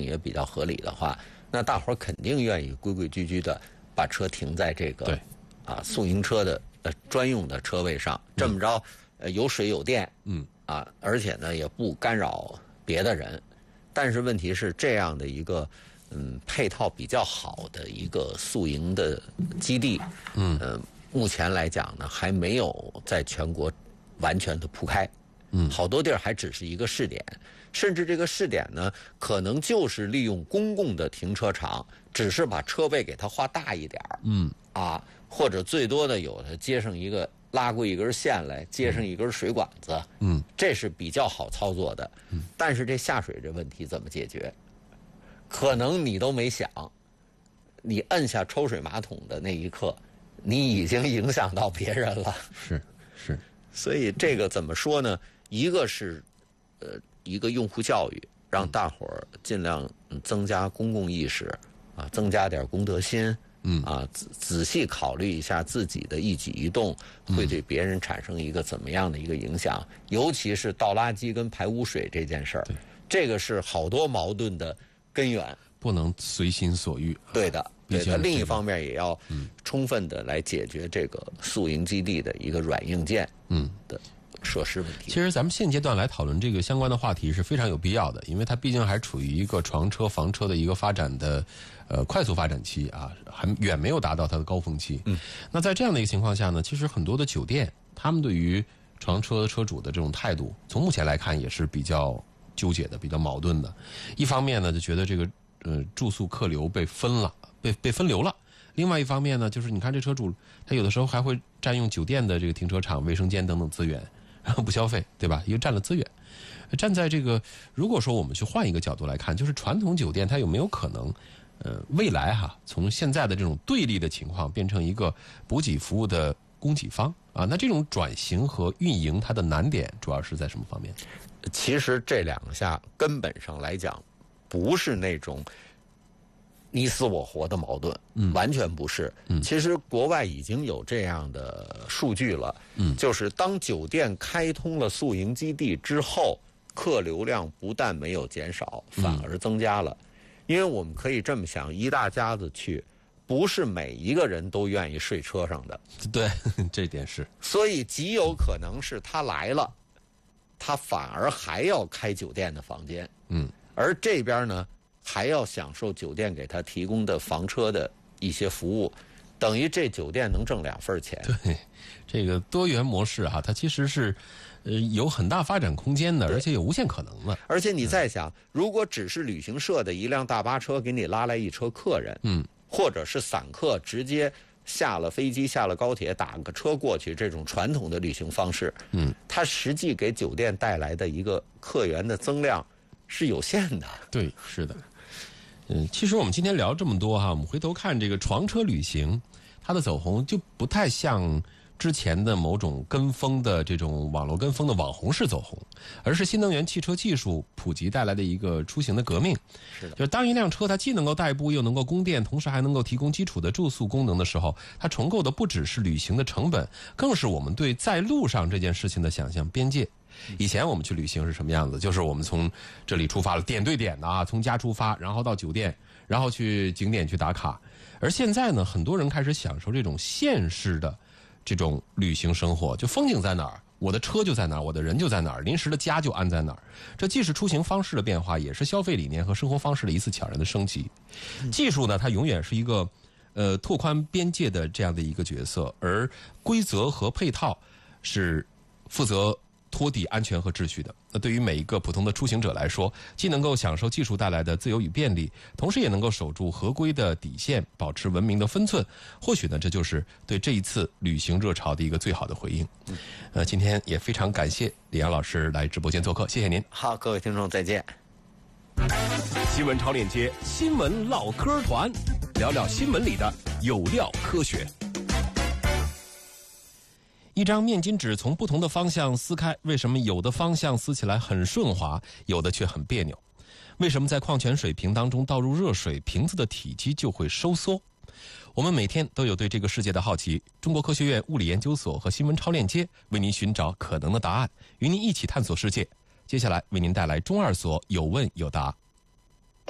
也比较合理的话，那大伙儿肯定愿意规规矩矩的把车停在这个宿营车的专用的车位上，这么着有水有电，而且呢也不干扰别的人。但是问题是这样的一个配套比较好的一个宿营的基地，目前来讲呢还没有在全国完全的铺开，好多地儿还只是一个试点，甚至这个试点呢可能就是利用公共的停车场，只是把车位给它画大一点或者最多的有的接上一个拉过一根线来，接上一根水管子，这是比较好操作的。但是这下水这问题怎么解决？可能你都没想，你摁下抽水马桶的那一刻，你已经影响到别人了。 是， 所以这个怎么说呢？一个是一个用户教育，让大伙儿尽量增加公共意识增加点公德心。仔细考虑一下自己的一举一动会对别人产生一个怎么样的一个影响，尤其是倒垃圾跟排污水这件事儿，这个是好多矛盾的根源， 不能随心所欲。 对的。另一方面也要充分的来解决这个宿营基地的一个软硬件的设施问题。 其实咱们现阶段来讨论这个相关的话题是非常有必要的，因为它毕竟还处于一个床车、房车的一个发展的快速发展期还远没有达到它的高峰期。那在这样的一个情况下呢，其实很多的酒店他们对于床车车主的这种态度，从目前来看也是比较纠结的、比较矛盾的。一方面呢，就觉得这个住宿客流被分流了。另外一方面呢，就是你看这车主他有的时候还会占用酒店的这个停车场、卫生间等等资源，然后不消费，对吧？因为占了资源。站在这个，如果说我们去换一个角度来看，就是传统酒店它有没有可能未来从现在的这种对立的情况变成一个补给服务的供给方那这种转型和运营它的难点主要是在什么方面？ 其实这两下根本上来讲不是那种你死我活的矛盾，完全不是。其实国外已经有这样的数据了，就是当酒店开通了宿营基地之后，客流量不但没有减少，反而增加了。因为我们可以这么想，一大家子去，不是每一个人都愿意睡车上的。 对，这点是。 所以极有可能是他来了，他反而还要开酒店的房间。而这边呢，还要享受酒店给他提供的房车的一些服务，等于这酒店能挣2份钱。 对，这个多元模式它其实是有很大发展空间的，而且有无限可能的。 而且你再想，如果只是旅行社的一辆大巴车给你拉来一车客人，或者是散客直接下了飞机、下了高铁打个车过去，这种传统的旅行方式，它实际给酒店带来的一个客源的增量是有限的。 对，是的。其实我们今天聊这么多我们回头看这个床车旅行，它的走红就不太像之前的某种跟风的这种网络跟风的网红式走红，而是新能源汽车技术普及带来的一个出行的革命。 是的， 就是当一辆车它既能够代步又能够供电，同时还能够提供基础的住宿功能的时候，它重构的不只是旅行的成本，更是我们对在路上这件事情的想象边界。以前我们去旅行是什么样子？就是我们从这里出发了，点对点的从家出发，然后到酒店，然后去景点去打卡。而现在呢，很多人开始享受这种现实的这种旅行生活，就风景在哪儿，我的车就在哪儿，我的人就在哪儿，临时的家就安在哪儿。这既是出行方式的变化，也是消费理念和生活方式的一次悄然的升级。技术呢，它永远是一个拓宽边界的这样的一个角色，而规则和配套是负责托底安全和秩序的。那对于每一个普通的出行者来说，既能够享受技术带来的自由与便利，同时也能够守住合规的底线，保持文明的分寸。或许呢，这就是对这一次旅行热潮的一个最好的回应。今天也非常感谢李阳老师来直播间做客，谢谢您。 好，各位听众再见。 新闻超链接，新闻唠嗑团，聊聊新闻里的有料科学。 一张面巾纸从不同的方向撕开，为什么有的方向撕起来很顺滑，有的却很别扭？为什么在矿泉水瓶当中倒入热水，瓶子的体积就会收缩？我们每天都有对这个世界的好奇。中国科学院物理研究所和新闻超链接为您寻找可能的答案，与您一起探索世界。接下来为您带来中二所有问有答。